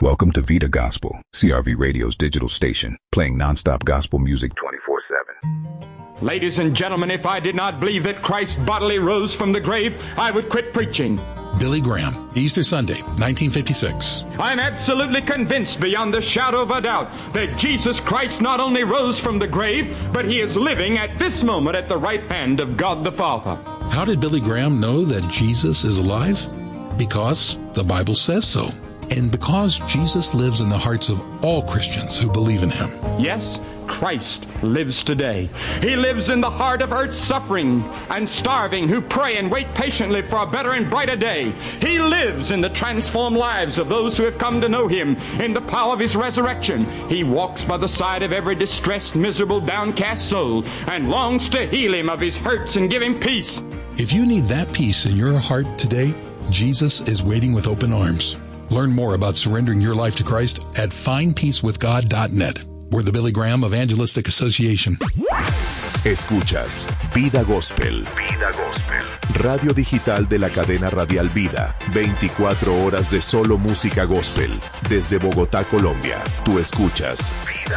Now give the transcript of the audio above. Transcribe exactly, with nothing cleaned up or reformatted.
Welcome to Vida Gospel, C R V Radio's digital station, playing nonstop gospel music twenty-four seven. Ladies and gentlemen, if I did not believe that Christ bodily rose from the grave, I would quit preaching. Billy Graham, Easter Sunday, nineteen fifty-six. I'm absolutely convinced beyond the shadow of a doubt that Jesus Christ not only rose from the grave, but he is living at this moment at the right hand of God the Father. How did Billy Graham know that Jesus is alive? Because the Bible says so. And because Jesus lives in the hearts of all Christians who believe in him. Yes, Christ lives today. He lives in the heart of earth suffering and starving who pray and wait patiently for a better and brighter day. He lives in the transformed lives of those who have come to know him in the power of his resurrection. He walks by the side of every distressed, miserable, downcast soul and longs to heal him of his hurts and give him peace. If you need that peace in your heart today, Jesus is waiting with open arms. Learn more about surrendering your life to Christ at find peace with god dot net. We're the Billy Graham Evangelistic Association. Escuchas Vida Gospel. Vida Gospel. Radio digital de la cadena radial Vida. veinticuatro horas de solo música gospel. Desde Bogotá, Colombia. Tú escuchas Vida